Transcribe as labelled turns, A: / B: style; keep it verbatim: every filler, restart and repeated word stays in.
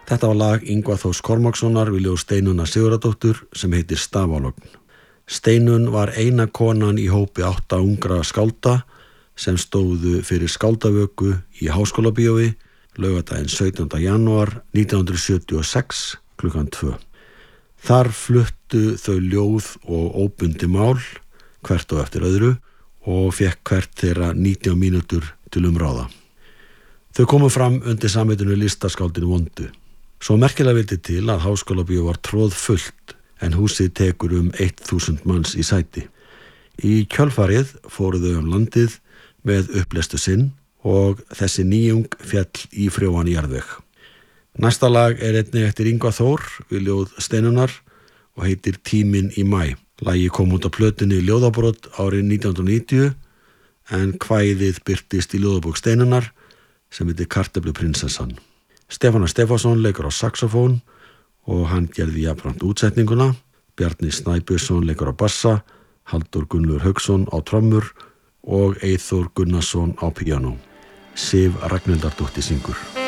A: Þetta var lag Ingva Þórs Kormákssonar við ljóð Steinunnar Sigurðardóttur sem heitir Stafalogn. Steinunn var eina konan í hópi átta ungra skálda sem stóðu fyrir skáldavöku í Háskólabíói laugardaginn sautjánda janúar nítján hundruð sjötíu og sex klukkan tvö. Þar fluttu þau ljóð og óbundi mál hvert og eftir öðru og fekk hvert þeirra nítján mínútur til umráða. Þau komu fram undir samheitinu Listaskáldinu vondu. Svo merkilega vildi til að Háskólabíó var troðfullt en húsið tekur um þúsund manns í sæti. Í kjölfarið fóru þau um landið með upplestu sinn og þessi nýjung fjall í frjóan jarðveg. Næsta lag er einnig eftir Ingva Þór við ljóð Steinunnar og heitir Tíminn í maí. Lagið kom út á plötunni Ljóðabrot árið nítján hundruð níutíu en kvæðið birtist í ljóðabók Steinunnar sem heitir Kartöfluprinsessan. Stefánar Stefánsson leikur á saxofón og hann gerði jafnframt útsetninguna. Bjarni Snæbjörnsson leikur á bassa, Halldór Gunnlaugur Hauksson á trommur og Eyþór Gunnarsson á píanó. Sif Ragnhildardóttir syngur.